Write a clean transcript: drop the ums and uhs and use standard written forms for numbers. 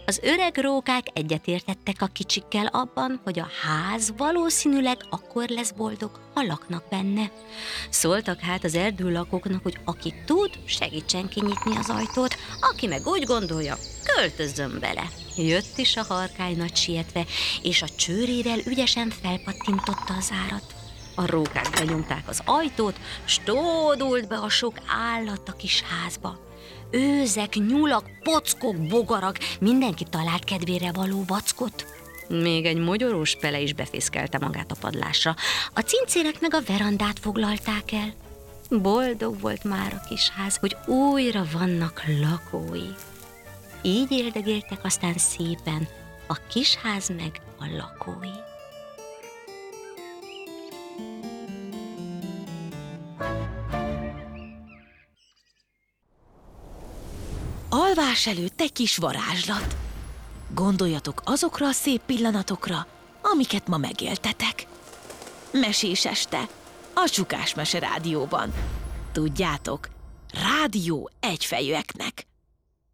Az öreg rókák egyetértettek a kicsikkel abban, hogy a ház valószínűleg akkor lesz boldog, ha laknak benne. Szóltak hát az erdőlakóknak, hogy aki tud, segítsen kinyitni az ajtót, aki meg úgy gondolja, költözzön bele. Jött is a harkály nagy sietve, és a csőrével ügyesen felpattintotta az árat. A rókák benyomták az ajtót, s tódult be a sok állat a kis házba. Őzek, nyulak, pockok, bogarak, mindenki talált kedvére való vackot. Még egy mogyorós pele is befészkelte magát a padlásra. A cincérek meg a verandát foglalták el. Boldog volt már a kis ház, hogy újra vannak lakói. Így éldegéltek aztán szépen a kis ház meg a lakói. Alvás előtt egy kis varázslat. Gondoljatok azokra a szép pillanatokra, amiket ma megéltetek. Mesés este, a Csukás Mese Rádióban. Tudjátok, rádió egyfejűeknek.